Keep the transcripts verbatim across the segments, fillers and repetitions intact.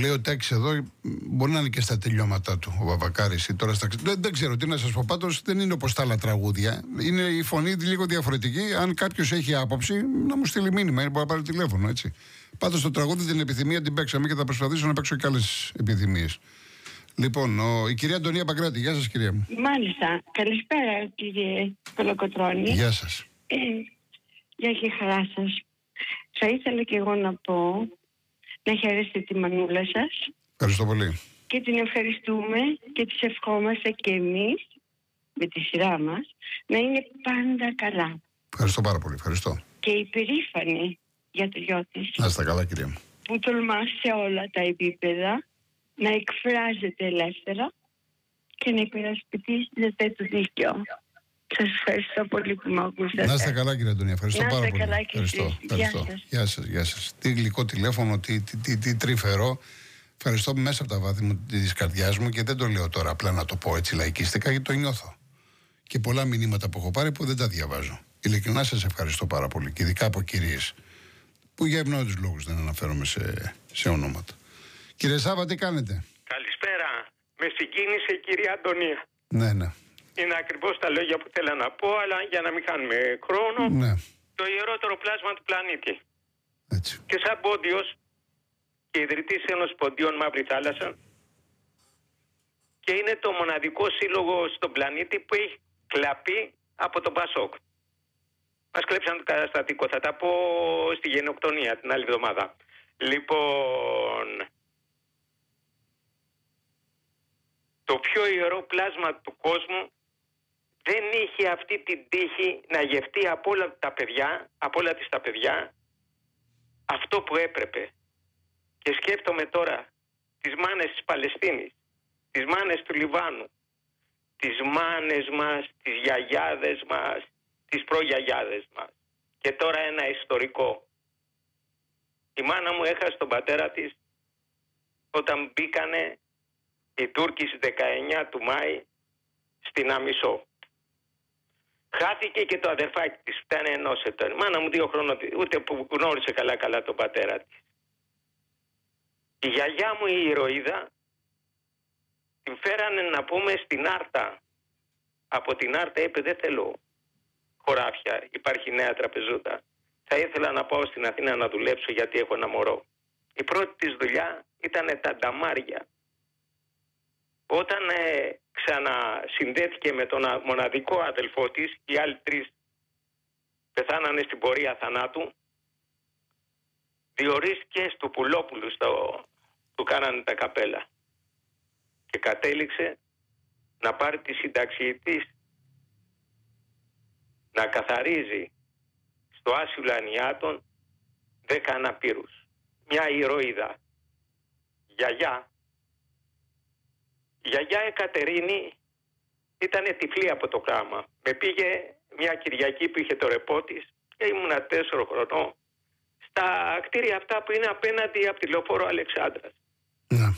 λέει ο Τάκης εδώ, μπορεί να είναι και στα τελειώματά του ο Βαβακάρης. Τώρα στα... δεν, δεν ξέρω τι να σας πω. Πάντως δεν είναι όπως τα άλλα τραγούδια. Είναι η φωνή λίγο διαφορετική. Αν κάποιος έχει άποψη, να μου στείλει μήνυμα. Μπορεί να πάρει τηλέφωνο, έτσι. Πάντως το τραγούδι την επιθυμία την παίξαμε και θα προσπαθήσω να παίξω και άλλες επιθυμίες. Λοιπόν, ο, η κυρία Αντωνία Παγκράτη. Γεια σας, κυρία μου. Μάλιστα. Καλησπέρα, κύριε Κολοκοτρώνη. Γεια σας. Ε, γεια και χαρά σας. Θα ήθελα και εγώ να πω να χαίρεστε τη μανούλα σας. Ευχαριστώ πολύ. Και την ευχαριστούμε και της ευχόμαστε και εμείς με τη σειρά μας να είναι πάντα καλά. Ευχαριστώ πάρα πολύ. Ευχαριστώ. Και υπερήφανη για το γιο της. Να είστε καλά, κυρία μου. Που τολμά σε όλα τα επίπεδα να εκφράζεται ελεύθερα και να υπερασπιστεί το δίκαιο. Σας ευχαριστώ πολύ που με ακούσατε. Να είστε καλά, κύριε Αντωνία. Ευχαριστώ να πάρα πολύ. Καλά και ευχαριστώ. ευχαριστώ. Γεια σας. Γεια σας, γεια σας. Τι γλυκό τηλέφωνο, τι, τι, τι, τι τρυφερό. Ευχαριστώ μέσα από τα βάθη μου της καρδιάς μου και δεν το λέω τώρα απλά να το πω έτσι λαϊκίστικα, γιατί το νιώθω. Και πολλά μηνύματα που έχω πάρει που δεν τα διαβάζω. Ειλικρινά σας ευχαριστώ πάρα πολύ. Και ειδικά από κυρίες που για ευνόητους λόγους δεν αναφέρομαι σε, σε ονόματα. Κύριε Σάβα, τι κάνετε? Καλησπέρα. Με συγκίνησε η κυρία Αντωνία. Ναι, ναι. Είναι ακριβώς τα λόγια που θέλω να πω, αλλά για να μην χάνουμε χρόνο, ναι. Το ιερότερο πλάσμα του πλανήτη. Έτσι. Και σαν πόντιος και ιδρυτής Ένωσης Ποντίων Μαύρη Θάλασσα, και είναι το μοναδικό σύλλογο στον πλανήτη που έχει κλαπεί από τον Πασόκ. Μας κλέψαν το καταστατικό, θα τα πω στη γενοκτονία την άλλη εβδομάδα. Λοιπόν, το πιο ιερό πλάσμα του κόσμου δεν είχε αυτή την τύχη να γευτεί από όλα τα παιδιά, από όλα τις τα παιδιά, αυτό που έπρεπε. Και σκέφτομαι τώρα τις μάνες της Παλαιστίνης, τις μάνες του Λιβάνου, τις μάνες μας, τις γιαγιάδες μας, τις προγιαγιάδες μας. Και τώρα ένα ιστορικό. Η μάνα μου έχασε τον πατέρα της όταν μπήκανε οι Τούρκοι στις δεκαεννιά του Μάη στην Αμισό. Χάθηκε και το αδερφάκι της, φτάνε ενός ετών. Η μάνα μου δύο χρόνων, ούτε που γνώρισε καλά καλά τον πατέρα της. Η γιαγιά μου η ηρωίδα την φέρανε να πούμε στην Άρτα. Από την Άρτα είπε δεν θέλω χωράφια, υπάρχει νέα τραπεζούτα. Θα ήθελα να πάω στην Αθήνα να δουλέψω γιατί έχω ένα μωρό. Η πρώτη της δουλειά ήταν τα νταμάρια. Όταν ε, ξανασυνδέθηκε με τον μοναδικό αδελφό της, οι άλλοι τρεις πεθάνανε στην πορεία θανάτου, διορίστηκε στο Πουλόπουλου, στο, του κάνανε τα καπέλα και κατέληξε να πάρει τη σύνταξή της, να καθαρίζει στο άσυλο ανιάτων δέκα αναπήρους. Μια ηρωίδα. Γιαγιά. Η γιαγιά Εκατερίνη ήταν τυφλή από το κράμα. Με πήγε μια Κυριακή που είχε το ρεπό της και ήμουνα τέσσερο χρονών στα κτίρια αυτά που είναι απέναντι από τη λεωφόρο Αλεξάνδρας. Ναι.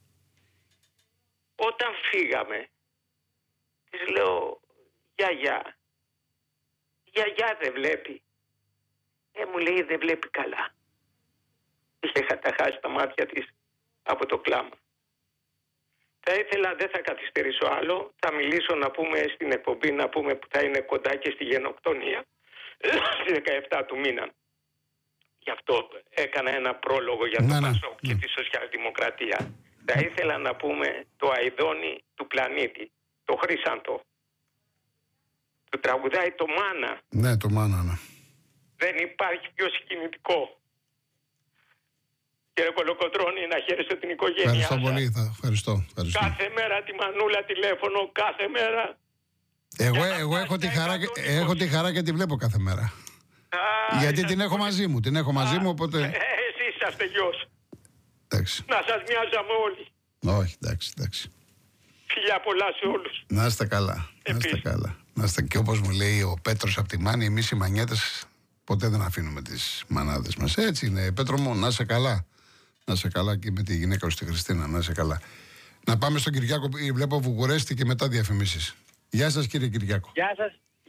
Όταν φύγαμε, της λέω, γιαγιά, γιαγιά δεν βλέπει. Ε, μου λέει δεν βλέπει καλά. Είχε καταχάσει τα μάτια της από το κλάμα. Θα ήθελα, δεν θα καθυστερήσω άλλο, θα μιλήσω να πούμε στην εκπομπή, να πούμε που θα είναι κοντά και στη γενοκτονία, στις δεκαεπτά του μήνα. Γι' αυτό έκανα ένα πρόλογο για το ναι, Πασόκ ναι. και τη σοσιαλδημοκρατία. Θα ήθελα να πούμε το αηδόνι του πλανήτη, το Χρύσαντο. Του τραγουδάει το Μάνα. Ναι, το Μάνα, ναι. Δεν υπάρχει πιο συγκινητικό. Κύριε Κολοκοτρώνη, να χαίρεστε την οικογένειά σας. Ευχαριστώ πολύ, θα, ευχαριστώ, ευχαριστώ. Κάθε μέρα τη Μανούλα τηλέφωνο, κάθε μέρα. Εγώ, εγώ έχω, τη χαρά, και- έχω τη χαρά και τη βλέπω κάθε μέρα. Α, Γιατί είσαστε την έχω πολύ- μαζί μου, την έχω μαζί μου, οπότε... Ε, εσείς είσαστε γιος. Εντάξει. Να σας μοιάζαμε όλοι. Όχι, εντάξει, εντάξει. Φιλιά πολλά σε όλους. Να είστε καλά, να είστε Επίσης. καλά. Να είστε και όπως μου λέει ο Πέτρος από τη Μάνη, εμείς οι μανιέτες ποτέ δεν αφήνουμε τις μανάδες μας. Έτσι είναι, Πέτρο μου, να είσαι καλά. Να είσαι καλά και με τη γυναίκα σου τη Χριστίνα, να είσαι καλά. Να πάμε στον Κυριάκο, βλέπω Βουκουρέστη και μετά διαφημίσεις. Γεια σας κύριε Κυριάκο. Γεια σας,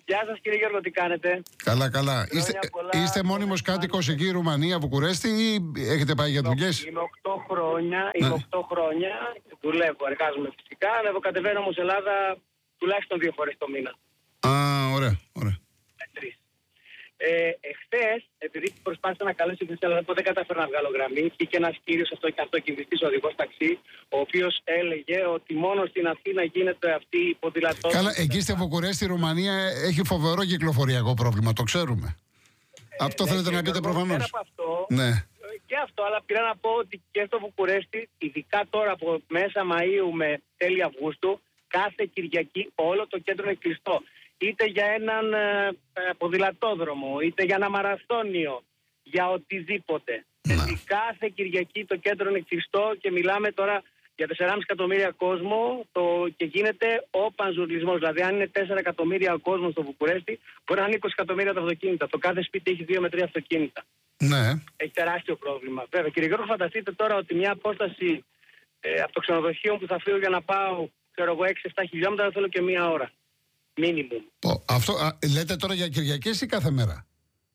Γεια σας κύριε Γιώργο, τι κάνετε? Καλά, καλά. Είστε, είστε μόνιμος κάτοικος εκεί, Ρουμανία, Βουκουρέστι, ή έχετε πάει για δουλειές? Είμαι οκτώ χρόνια, είμαι Ναι. οκτώ χρόνια, δουλεύω, εργάζομαι φυσικά. Ανεβοκατεβαίνω όμως Ελλάδα τουλάχιστον δύο φορές το μήνα. Α, ωραία, ωραία. Ε, τρεις. Ε, εχθές, επειδή προσπάθησα να καλέσω την Ελλάδα, δεν κατάφερα να βγάλω γραμμή. Βγήκε ένας κύριος αυτοκινητής οδηγός ταξί, ο οποίος έλεγε ότι μόνο στην Αθήνα γίνεται αυτή η ποδηλατόδρομη. Καλά, εκεί στη Βουκουρέστι, η Ρουμανία έχει φοβερό κυκλοφοριακό πρόβλημα, το ξέρουμε. Ε, αυτό ναι, θέλετε να πείτε προφανώς. Πέρα από αυτό, Ναι. και αυτό, αλλά πήρα να πω ότι και στο Βουκουρέστι, ειδικά τώρα από μέσα Μαΐου με τέλη Αυγούστου, κάθε Κυριακή όλο το κέντρο είναι κλειστό. Είτε για έναν ε, ποδηλατόδρομο, είτε για ένα μαραθώνιο, για οτιδήποτε. Ναι. Δηλαδή, κάθε Κυριακή το κέντρο είναι κλειστό και μιλάμε τώρα για τεσσεράμισι εκατομμύρια κόσμο το, και γίνεται ο πανζουρλισμός. Δηλαδή, αν είναι τέσσερα εκατομμύρια ο κόσμος στο Βουκουρέστι, μπορεί να είναι είκοσι εκατομμύρια τα αυτοκίνητα. Το κάθε σπίτι έχει δύο με τρία αυτοκίνητα. Ναι. Έχει τεράστιο πρόβλημα. Βέβαια, κύριε Γιώργο, φανταστείτε τώρα ότι μια απόσταση ε, από το ξενοδοχείο που θα φύγω για να πάω, ξέρω εγώ, έξι επτά χιλιόμετρα, θέλω και μία ώρα. Μίνιμουμ. Αυτό α, λέτε τώρα για Κυριακές ή κάθε μέρα?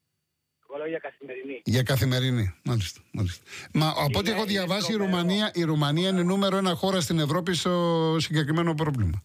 Εγώ λέω για καθημερινή. Για καθημερινή, μάλιστα. μάλιστα. Μα από ό,τι έχω διαβάσει, η Ρουμανία, η Ρουμανία είναι νούμερο ένα χώρα στην Ευρώπη στο συγκεκριμένο πρόβλημα.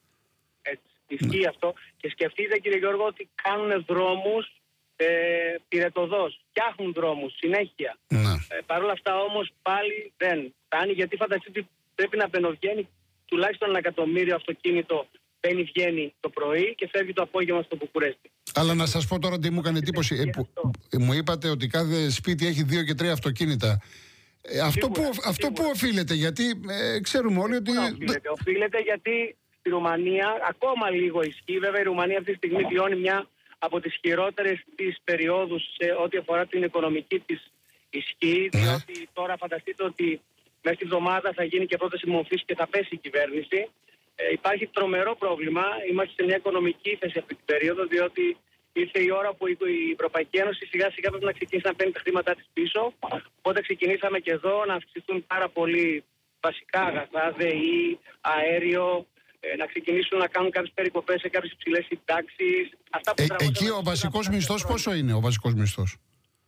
Έτσι. Ισχύει αυτό. Και σκεφτείτε, κύριε Γιώργο, ότι κάνουν δρόμους ε, πυρετοδός. Φτιάχνουν δρόμους συνέχεια. Ναι. Ε, Παρ' όλα αυτά όμως πάλι δεν φτάνει, γιατί φανταστείτε ότι πρέπει να μπαινοβγαίνει τουλάχιστον ένα εκατομμύριο αυτοκίνητο. Μπαίνει, βγαίνει το πρωί και φεύγει το απόγευμα στο Βουκουρέστι. Αλλά να σας πω τώρα τι μου έκανε εντύπωση. Ε, που, μου είπατε ότι κάθε σπίτι έχει δύο και τρία αυτοκίνητα. Ε, αυτό, Σίγουρα, που, αυτό που οφείλεται, γιατί ε, ξέρουμε όλοι ότι... Οφείλεται. οφείλεται γιατί στη Ρουμανία ακόμα λίγο ισχύει. Βέβαια η Ρουμανία αυτή τη στιγμή βιώνει μια από τις χειρότερες της περιόδους σε ό,τι αφορά την οικονομική της ισχύ. Ναι. Διότι τώρα φανταστείτε ότι μέσα στη εβδομάδα θα γίνει και πρόταση μορφής και θα πέσει η κυβέρνηση. Ε, υπάρχει τρομερό πρόβλημα. Είμαστε σε μια οικονομική ύφεση αυτή την περίοδο, διότι ήρθε η ώρα που η Ευρωπαϊκή Ένωση σιγά σιγά πρέπει να ξεκινήσει να παίρνει τα χρήματά της πίσω. Οπότε ξεκινήσαμε και εδώ να αυξηθούν πάρα πολύ βασικά αγαθά, ΔΕΗ, αέριο, ε, να ξεκινήσουν να κάνουν κάποιες περικοπές σε κάποιες υψηλές συντάξεις. Ε, εκεί ο βασικός μισθός πόσο είναι ο βασικός μισθός?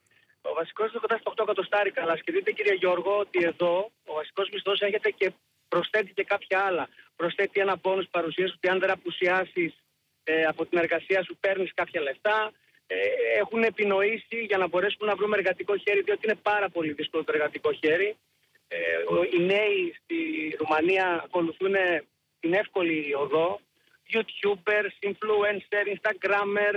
Ο βασικός είναι κοντά στα οκτώ εκατοστάρικα. Αλλά σκεφτείτε, κύριε Γιώργο, ότι εδώ ο βασικός μισθός έχετε και προσθέτει και κάποια άλλα. Προσθέτει ένα πόνους παρουσίας, ότι αν δεν απουσιάσεις ε, από την εργασία σου παίρνεις κάποια λεφτά. Ε, έχουν επινοήσει για να μπορέσουμε να βρούμε εργατικό χέρι, διότι είναι πάρα πολύ δύσκολο το εργατικό χέρι. Ε, οι νέοι στη Ρουμανία ακολουθούν την εύκολη οδό. YouTubers, influencer, Instagrammer,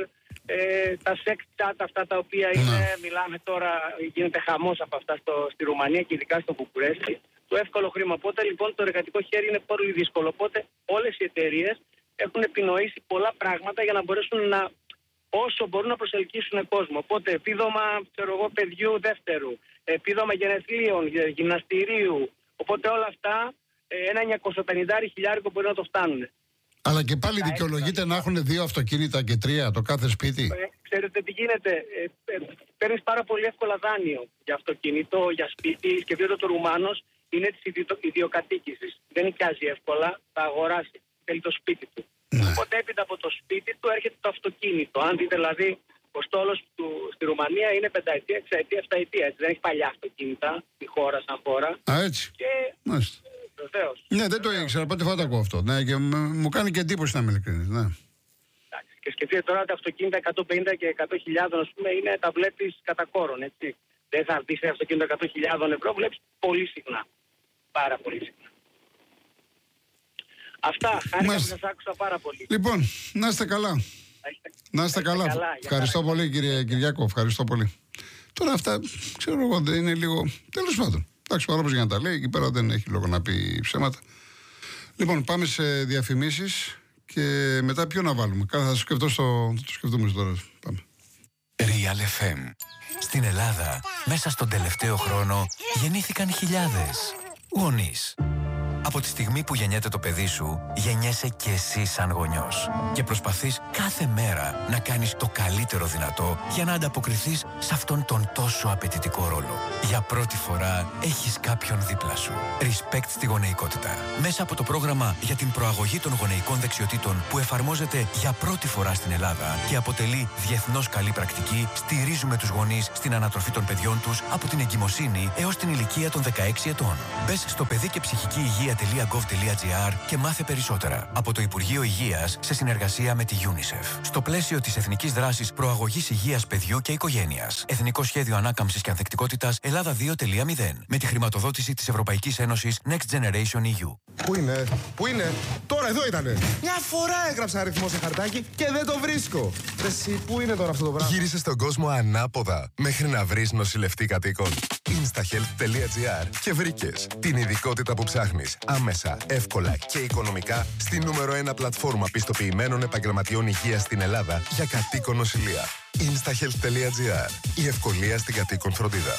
ε, τα sex chat αυτά τα οποία είναι, Ναι. μιλάμε τώρα, γίνεται χαμός από αυτά στο, στη Ρουμανία και ειδικά στο Βουκουρέστι. Το εύκολο χρήμα. Οπότε λοιπόν το εργατικό χέρι είναι πολύ δύσκολο. Οπότε όλες οι εταιρείες έχουν επινοήσει πολλά πράγματα για να μπορέσουν να, όσο μπορούν να προσελκύσουν κόσμο. Οπότε επίδομα, ξέρω εγώ, παιδιού δεύτερου, επίδομα γενεθλίων, γυμναστηρίου. Οπότε όλα αυτά ένα εννιακόσια πενήντα χιλιάρικο μπορεί να το φτάνουν. Αλλά και πάλι δικαιολογείται να έχουν δύο αυτοκίνητα και τρία το κάθε σπίτι. Ε, ξέρετε τι γίνεται. Ε, ε, παίρνεις πάρα πολύ εύκολα δάνειο για αυτοκίνητο, για σπίτι. Σκεφτείτε ότι ο Ρουμάνος είναι της ιδιω, ιδιοκατοίκησης. Δεν νοικιάζει εύκολα, θα αγοράσει. Θέλει το σπίτι του. Ναι. Οπότε έπειτα από το σπίτι του έρχεται το αυτοκίνητο. Αν δείτε δηλαδή, ο στόλος του στη Ρουμανία είναι πενταετία, εξαετία, εφταετία. Έτσι. Δεν έχει παλιά αυτοκίνητα η χώρα σαν χώρα. Α, έτσι. Και Μάλιστα. βεβαίως. Ναι, δεν το ήξερα. Πρώτη φορά το ακούω αυτό. Ναι, και μου κάνει και εντύπωση να είμαι ειλικρινής. Ναι. Και σκεφτείτε τώρα τα αυτοκίνητα εκατόν πενήντα και εκατό χιλιάδες, ας πούμε, είναι, τα βλέπεις κατά κόρον, έτσι. Δεν θα δεις ένα αυτοκίνητο εκατό χιλιάδες ευρώ, βλέπεις πολύ συχνά. Πάρα πολύ συχνά. Αυτά, χάρηκα που σας άκουσα πάρα πολύ. Λοιπόν, να είστε καλά. Να είστε καλά. καλά. Ευχαριστώ πολύ, κύριε Κυριάκο. Ευχαριστώ πολύ. Τώρα αυτά, ξέρω εγώ, δεν είναι λίγο. Τέλος πάντων. Εντάξει, ο άνθρωπος για να τα λέει, εκεί πέρα δεν έχει λόγο να πει ψέματα. Λοιπόν, πάμε σε διαφημίσεις και μετά ποιο να βάλουμε. Κάθε θα το σκεφτώ στο. Θα το σκεφτούμε τώρα. Πάμε. Real εφ εμ. Στην Ελλάδα, μέσα στον τελευταίο χρόνο, γεννήθηκαν χιλιάδες γονείς, Από τη στιγμή που γεννιέται το παιδί σου, γεννιέσαι κι εσύ σαν γονιός. Και προσπαθείς κάθε μέρα να κάνεις το καλύτερο δυνατό για να ανταποκριθείς σε αυτόν τον τόσο απαιτητικό ρόλο. Για πρώτη φορά έχεις κάποιον δίπλα σου. Respect στη γονεϊκότητα. Μέσα από το πρόγραμμα για την προαγωγή των γονεϊκών δεξιοτήτων που εφαρμόζεται για πρώτη φορά στην Ελλάδα και αποτελεί διεθνώς καλή πρακτική, στηρίζουμε τους γονείς στην ανατροφή των παιδιών τους από την εγκυμοσύνη έως την ηλικία των δεκαέξι ετών. Μπες στο παιδί και ψυχική υγεία τελεία γκοβ τελεία τζι άρ και μάθε περισσότερα από το Υπουργείο Υγείας σε συνεργασία με τη UNICEF. Στο πλαίσιο της Εθνικής Δράσης Προαγωγής Υγείας Παιδιού και Οικογένειας. Εθνικό Σχέδιο Ανάκαμψης και Ανθεκτικότητας Ελλάδα δύο τελεία μηδέν. Με τη χρηματοδότηση της Ευρωπαϊκής Ένωσης Next Generation ι γιου. Πού είναι, πού είναι, τώρα εδώ ήτανε. Μια φορά έγραψα αριθμό σε χαρτάκι και δεν το βρίσκω. Εσύ, πού είναι τώρα αυτό το πράγμα. Γύρισε στον κόσμο ανάποδα μέχρι να βρεις νοσηλευτή κατοίκων. instahealth τελεία τζι άρ και βρήκες την ειδικότητα που ψάχνεις άμεσα, εύκολα και οικονομικά στη νούμερο ένα πλατφόρμα πιστοποιημένων επαγγελματιών υγείας στην Ελλάδα για κατοίκον νοσηλεία. instahealth τελεία τζι άρ. Η ευκολία στην κατοίκον φροντίδα.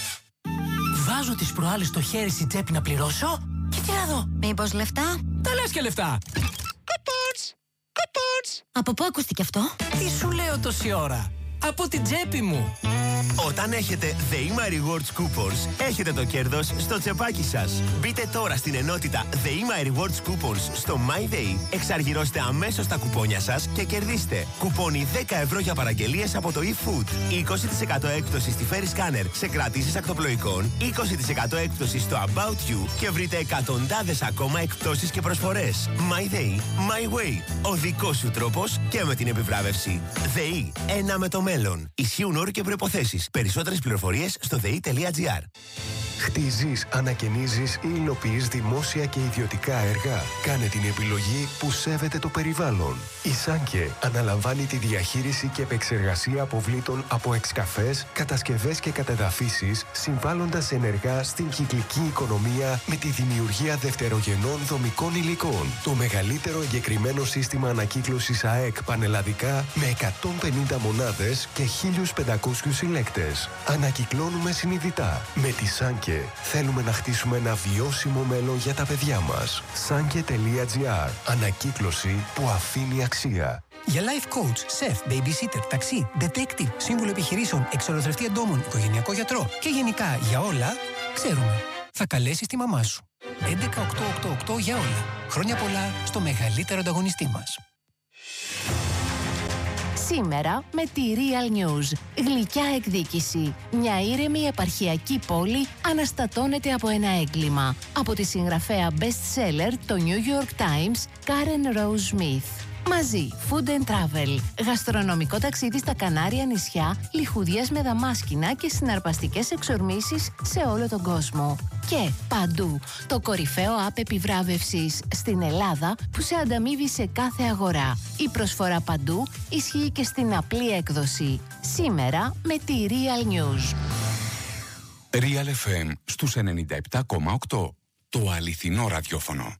Βάζω τις προάλλες στο χέρι στην τσέπη να πληρώσω και τι να δω. Μήπως λεφτά? Τα λες και λεφτά. Κουπόνς! Κουπόνς! Από πού ακούστηκε αυτό? Τι σου λέω τόση ώρα? Από την τσέπη μου. Όταν έχετε ΔΕΗΜΑ Rewards Coupons, έχετε το κέρδος στο τσεπάκι σας. Μπείτε τώρα στην ενότητα ΔΕΗΜΑ Rewards Coupons στο MyDay, εξαργυρώστε αμέσως τα κουπόνια σας και κερδίστε κουπόνι δέκα ευρώ για παραγγελίες από το eFood, είκοσι τοις εκατό έκπτωση στη Ferry Scanner σε κρατήσεις ακτοπλοϊκών, είκοσι τοις εκατό έκπτωση στο About You και βρείτε εκατοντάδες ακόμα εκπτώσεις και προσφορές. MyDay, My Way, ο δικός σου τρόπος και με την επιβράβευση. ΔΕΗ, ένα με το μέλλον. Ισχύουν όροι και προϋποθέσεις. Περισσότερες πληροφορίες στο δε ι τελεία τζι άρ. Χτίζεις, ανακαινίζεις ή υλοποιείς δημόσια και ιδιωτικά έργα. Κάνε την επιλογή που σέβεται το περιβάλλον. Η Σάνκε αναλαμβάνει τη διαχείριση και επεξεργασία αποβλήτων από εξκαφές, κατασκευές και κατεδαφίσεις, συμβάλλοντας ενεργά στην κυκλική οικονομία με τη δημιουργία δευτερογενών δομικών υλικών. Το μεγαλύτερο εγκεκριμένο σύστημα ανακύκλωσης ΑΕΚ πανελλαδικά με εκατόν πενήντα μονάδες και χίλιους πεντακόσιους συλλέκτες. Ανακυκλώνουμε συνειδητά. Με τη Σάνκε θέλουμε να χτίσουμε ένα βιώσιμο μέλλον για τα παιδιά μας. Σάνκε τελεία τζι άρ. Ανακύκλωση που αφήνει αξία. Για life coach, chef, babysitter, ταξί, detective, σύμβουλο επιχειρήσεων, εξολοθρευτή εντόμων, οικογενειακό γιατρό και γενικά για όλα, ξέρουμε. Θα καλέσεις τη μαμά σου. έντεκα οκτώ οκτώ οκτώ για όλα. Χρόνια πολλά στο μεγαλύτερο ανταγωνιστή μας. Σήμερα με τη Real News. Γλυκιά εκδίκηση. Μια ήρεμη επαρχιακή πόλη αναστατώνεται από ένα έγκλημα. Από τη συγγραφέα best-seller το New York Times, Karen Rose Smith. Μαζί, Food and Travel. Γαστρονομικό ταξίδι στα Κανάρια νησιά, λιχουδιές με δαμάσκηνα και συναρπαστικές εξορμήσεις σε όλο τον κόσμο. Και παντού, το κορυφαίο app επιβράβευσης στην Ελλάδα που σε ανταμείβει σε κάθε αγορά. Η προσφορά παντού ισχύει και στην απλή έκδοση. Σήμερα με τη Real News. Real εφ εμ στους ενενήντα επτά κόμμα οκτώ. Το αληθινό ραδιόφωνο.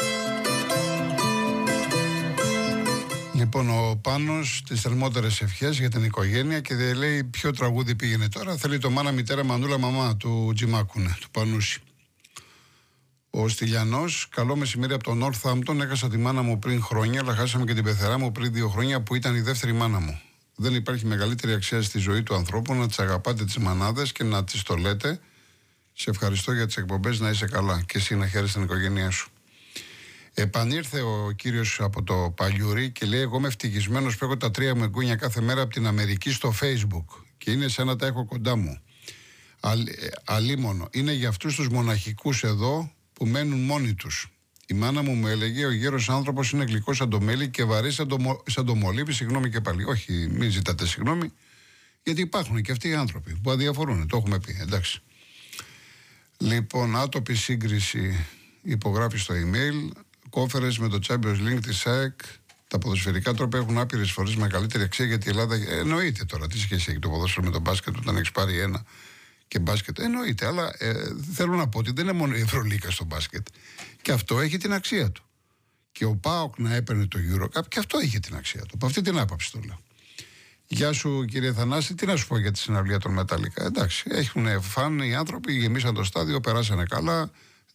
Λοιπόν, ο Πάνος, τις θερμότερες ευχές για την οικογένεια και δεν λέει ποιο τραγούδι πήγαινε τώρα. Θέλει το μάνα, μητέρα, μανούλα, μαμά του Τζιμάκουνε, του Πανούση. Ο Στυλιανός, καλό μεσημέρι από το Northampton. Έχασα τη μάνα μου πριν χρόνια, αλλά χάσαμε και την πεθερά μου πριν δύο χρόνια που ήταν η δεύτερη μάνα μου. Δεν υπάρχει μεγαλύτερη αξία στη ζωή του ανθρώπου να τις αγαπάτε τις μανάδες και να τις το λέτε. Σε ευχαριστώ για τις εκπομπές, να είσαι καλά και εσύ να χαίρεσαι την οικογένειά σου. Επανήρθε ο κύριος από το Παλιούρι και λέει: εγώ είμαι ευτυχισμένος που έχω τα τρία μου εγγόνια κάθε μέρα από την Αμερική στο Facebook και είναι σαν να τα έχω κοντά μου. Αλ, αλίμονο. Είναι για αυτούς τους μοναχικούς εδώ που μένουν μόνοι τους. Η μάνα μου μου έλεγε: ο γέρος άνθρωπος είναι γλυκός σαν το μέλι και βαρύς σαν το, σαν το μολύβι. Συγγνώμη και πάλι. Όχι, μην ζητάτε συγγνώμη, γιατί υπάρχουν και αυτοί οι άνθρωποι που αδιαφορούν. Το έχουμε πει, εντάξει. Λοιπόν, άτοπη σύγκριση υπογράφει στο email. Κόφερες με το Champions League της ΑΕΚ. Τα ποδοσφαιρικά τρόπια έχουν άπειρες φορές μεγαλύτερη αξία γιατί η Ελλάδα. Εννοείται τώρα, τι σχέση έχει το ποδόσφαιρο με το μπάσκετ όταν έχει πάρει ένα και μπάσκετ. Εννοείται, αλλά ε, θέλω να πω ότι δεν είναι μόνο η Ευρωλίκα στο μπάσκετ. Και αυτό έχει την αξία του. Και ο ΠΑΟΚ να έπαιρνε το EuroCup και αυτό είχε την αξία του. Από αυτή την άποψη το λέω. Γεια σου κύριε Θανάση, τι να σου πω για τη συναυλία των Μετάλλικα. Εντάξει, έχουν φαν οι άνθρωποι, γεμίσαν το στάδιο, περάσανε καλά.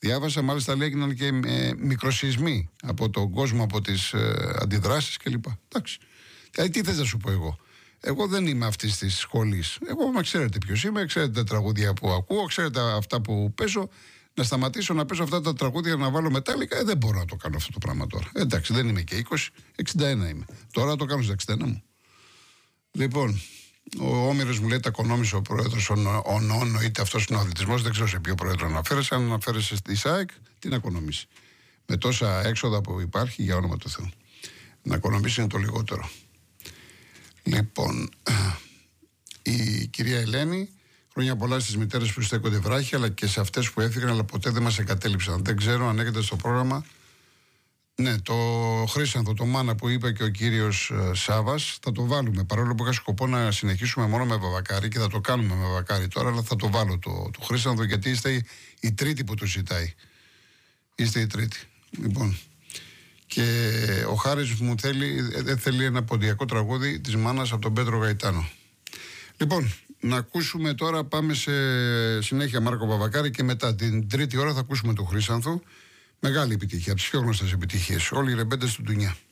Διάβασα, μάλιστα λέει, έγιναν και ε, μικροσεισμοί από τον κόσμο, από τις ε, αντιδράσεις κλπ. Εντάξει. Δηλαδή, τι θες να σου πω εγώ. Εγώ δεν είμαι αυτή τη σχολή. Εγώ, μα ξέρετε ποιος είμαι, ξέρετε τα τραγούδια που ακούω, ξέρετε αυτά που παίζω. Να σταματήσω να παίζω αυτά τα τραγούδια, να βάλω μετάλλικα, ε, δεν μπορώ να το κάνω αυτό το πράγμα τώρα. Ε, εντάξει, δεν είμαι και είκοσι, εξήντα ένα είμαι. Τώρα το κάνω στα εξήντα ένα μου. Λοιπόν, ο Όμηρος μου λέει τα οικονόμησε ο πρόεδρος, ο Νόνο, είτε αυτός είναι ο αθλητισμός, δεν ξέρω σε ποιο πρόεδρο αναφέρεσαι. Αν αναφέρεσαι στη ΣΑΕΚ, τι να οικονομήσει. Με τόσα έξοδα που υπάρχει, για όνομα του Θεού. Να οικονομήσει είναι το λιγότερο. Λοιπόν, η κυρία Ελένη, χρόνια πολλά στις μητέρες που στέκονται βράχοι, αλλά και σε αυτές που έφυγαν, αλλά ποτέ δεν μας εγκατέλειψαν. Δεν ξέρω αν έχετε στο πρόγραμμα. Ναι, το Χρήσανθο, το μάνα που είπε και ο κύριος ε, Σάβας, θα το βάλουμε. Παρόλο που είχα σκοπό να συνεχίσουμε μόνο με Βαβακάρη και θα το κάνουμε με Βαβακάρη τώρα, αλλά θα το βάλω το, το Χρήσανθο, γιατί είστε η, η τρίτη που το ζητάει. Είστε η τρίτη. Λοιπόν. Και ο Χάρης μου θέλει, δεν θέλει ένα ποντιακό τραγούδι της μάνας από τον Πέτρο Γαϊτάνο. Λοιπόν, να ακούσουμε τώρα, πάμε σε συνέχεια Μάρκο Βαβακάρη και μετά την τρίτη ώρα θα ακούσουμε τον Χρήσανθο. Μεγάλη επιτυχία, από τις πιο γνωστές επιτυχίες. Όλοι οι ρεμπέντες του Ντουνιά.